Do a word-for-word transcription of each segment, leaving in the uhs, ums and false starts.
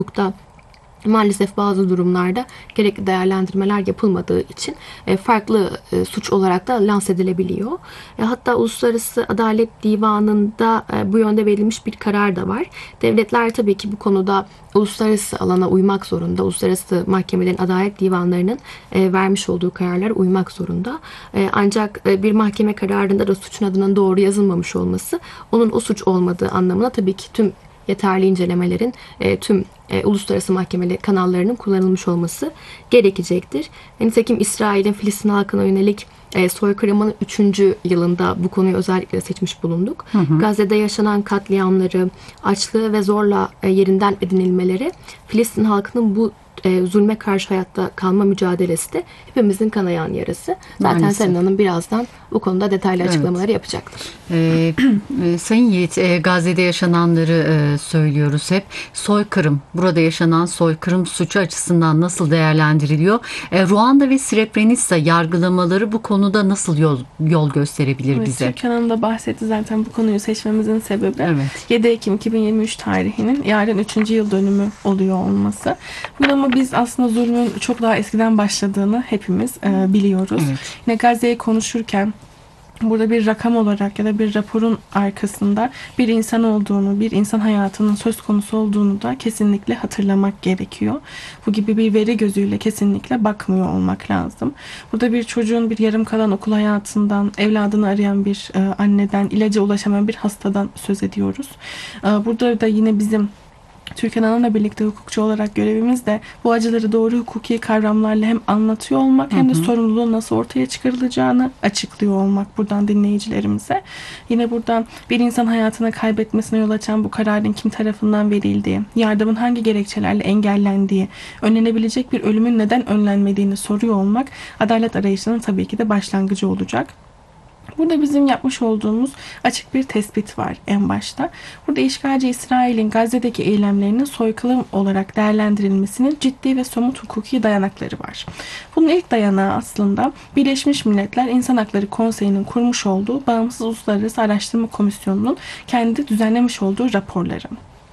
hukukta maalesef bazı durumlarda gerekli değerlendirmeler yapılmadığı için farklı suç olarak da lanse edilebiliyor. Hatta Uluslararası Adalet Divanı'nda bu yönde verilmiş bir karar da var. Devletler tabii ki bu konuda uluslararası alana uymak zorunda. Uluslararası mahkemelerin, adalet divanlarının vermiş olduğu kararlara uymak zorunda. Ancak bir mahkeme kararında da suçun adının doğru yazılmamış olması onun o suç olmadığı anlamına tabii ki tüm yeterli incelemelerin tüm e, uluslararası mahkemeli kanallarının kullanılmış olması gerekecektir. Nitekim İsrail'in Filistin halkına yönelik e, soykırımının üçüncü yılında bu konuyu özellikle seçmiş bulunduk. Hı hı. Gazze'de yaşanan katliamları, açlığı ve zorla e, yerinden edinilmeleri, Filistin halkının bu e, zulme karşı hayatta kalma mücadelesi de hepimizin kanayan yarası. Zaten Selin Hanım birazdan bu konuda detaylı açıklamaları evet. yapacaktır. Ee, e, Sayın Yiğit, e, Gazze'de yaşananları e, söylüyoruz hep. Soykırım, burada yaşanan soykırım suçu açısından nasıl değerlendiriliyor? E, Ruanda ve Srebrenica yargılamaları bu konuda nasıl yol yol gösterebilir evet, bize? Türkan Hanım da bahsetti zaten bu konuyu seçmemizin sebebi. Evet. yedi Ekim iki bin yirmi üç tarihinin yarın üçüncü yıl dönümü oluyor olması. Bugün ama biz aslında zulmün çok daha eskiden başladığını hepimiz e, biliyoruz. Evet. Yine Gazze'yi konuşurken burada bir rakam olarak ya da bir raporun arkasında bir insan olduğunu, bir insan hayatının söz konusu olduğunu da kesinlikle hatırlamak gerekiyor. Bu gibi bir veri gözüyle kesinlikle bakmıyor olmak lazım. Burada bir çocuğun bir yarım kalan okul hayatından, evladını arayan bir e, anneden, ilaca ulaşamayan bir hastadan söz ediyoruz. E, burada da yine bizim Türkan Hanım'la birlikte hukukçu olarak görevimiz de bu acıları doğru hukuki kavramlarla hem anlatıyor olmak, hı hı, hem de sorumluluğun nasıl ortaya çıkarılacağını açıklıyor olmak buradan dinleyicilerimize. Yine buradan bir insan hayatını kaybetmesine yol açan bu kararın kim tarafından verildiği, yardımın hangi gerekçelerle engellendiği, önlenebilecek bir ölümün neden önlenmediğini soruyor olmak adalet arayışının tabii ki de başlangıcı olacak. Burada bizim yapmış olduğumuz açık bir tespit var en başta. Burada işgalci İsrail'in Gazze'deki eylemlerinin soykırım olarak değerlendirilmesinin ciddi ve somut hukuki dayanakları var. Bunun ilk dayanağı aslında Birleşmiş Milletler İnsan Hakları Konseyi'nin kurmuş olduğu Bağımsız Uluslararası Araştırma Komisyonu'nun kendi düzenlemiş olduğu raporları.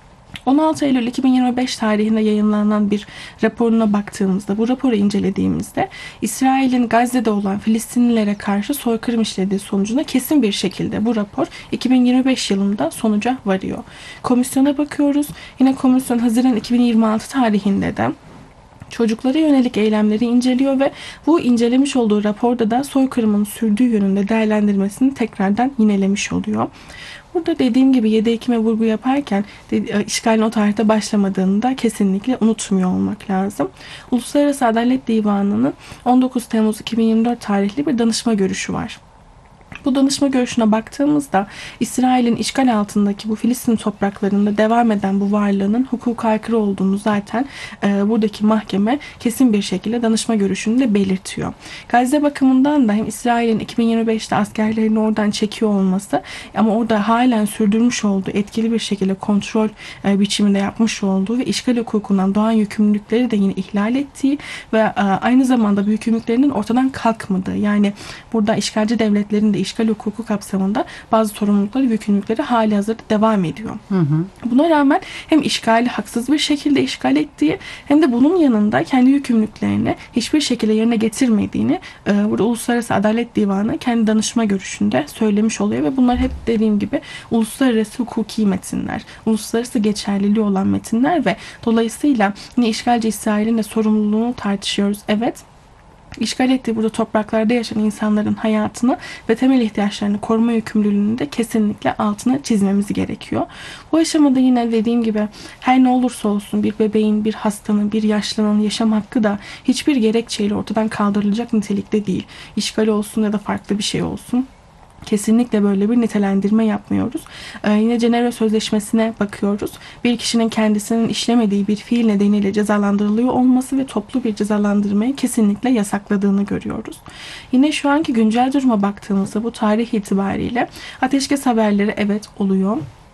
on altı Eylül iki bin yirmi beş tarihinde yayınlanan bir raporuna baktığımızda, bu raporu incelediğimizde İsrail'in Gazze'de olan Filistinlilere karşı soykırım işlediği sonucuna kesin bir şekilde bu rapor iki bin yirmi beş yılında sonuca varıyor. Komisyona bakıyoruz. Yine komisyon Haziran iki bin yirmi altı tarihinde de çocuklara yönelik eylemleri inceliyor ve bu incelemiş olduğu raporda da soykırımın sürdüğü yönünde değerlendirmesini tekrardan yinelemiş oluyor. Burada dediğim gibi yedi Ekim'e vurgu yaparken işgalin o tarihte başlamadığını da kesinlikle unutmuyor olmak lazım. Uluslararası Adalet Divanı'nın on dokuz Temmuz iki bin yirmi dört tarihli bir danışma görüşü var. Bu danışma görüşüne baktığımızda İsrail'in işgal altındaki bu Filistin topraklarında devam eden bu varlığının hukuka aykırı olduğunu zaten e, buradaki mahkeme kesin bir şekilde danışma görüşünde belirtiyor. Gazze bakımından da hem İsrail'in iki bin yirmi beşte askerlerini oradan çekiyor olması ama orada halen sürdürmüş olduğu etkili bir şekilde kontrol e, biçiminde yapmış olduğu ve işgal hukukundan doğan yükümlülükleri de yine ihlal ettiği ve e, aynı zamanda bu yükümlülüklerinin ortadan kalkmadığı, yani burada işgalci devletlerin de işgal hukuku kapsamında bazı sorumlulukları, yükümlülükleri hali hazırda devam ediyor. Hı hı. Buna rağmen hem işgali haksız bir şekilde işgal ettiği hem de bunun yanında kendi yükümlülüklerini hiçbir şekilde yerine getirmediğini e, burada Uluslararası Adalet Divanı kendi danışma görüşünde söylemiş oluyor ve bunlar hep dediğim gibi uluslararası hukuki metinler, uluslararası geçerliliği olan metinler ve dolayısıyla yine işgalci İsrail'in de sorumluluğunu tartışıyoruz. Evet, İşgal ettiği burada topraklarda yaşayan insanların hayatını ve temel ihtiyaçlarını koruma yükümlülüğünü de kesinlikle altına çizmemiz gerekiyor. Bu aşamada yine dediğim gibi her ne olursa olsun bir bebeğin, bir hastanın, bir yaşlının yaşam hakkı da hiçbir gerekçeyle ortadan kaldırılacak nitelikte değil. İşgal olsun ya da farklı bir şey olsun. Kesinlikle böyle bir nitelendirme yapmıyoruz. Ee, yine Cenevre Sözleşmesi'ne bakıyoruz. Bir kişinin kendisinin işlemediği bir fiil nedeniyle cezalandırılıyor olması ve toplu bir cezalandırmayı kesinlikle yasakladığını görüyoruz. Yine şu anki güncel duruma baktığımızda bu tarih itibariyle ateşkes haberleri evet oluyor.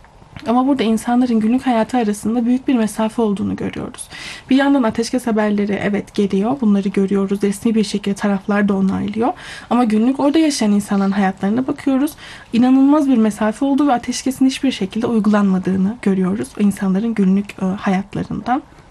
Ama burada insanların günlük hayatı arasında büyük bir mesafe olduğunu görüyoruz. Bir yandan ateşkes haberleri evet geliyor. Bunları görüyoruz. Resmi bir şekilde taraflar da onaylıyor. Ama günlük orada yaşayan insanların hayatlarına bakıyoruz. İnanılmaz bir mesafe olduğu ve ateşkesin hiçbir şekilde uygulanmadığını görüyoruz. O insanların günlük e, hayatlarından.